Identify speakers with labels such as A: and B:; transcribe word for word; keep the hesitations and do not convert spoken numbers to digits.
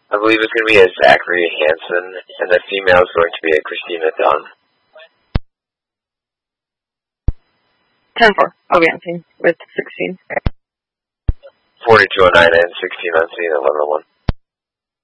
A: I believe it's going to be a Zachary Hansen, and the female is going to be a Christina Dunn.
B: ten four. I'll be on scene with sixteen.
A: forty-two oh nine and sixteen on scene at eleven oh one.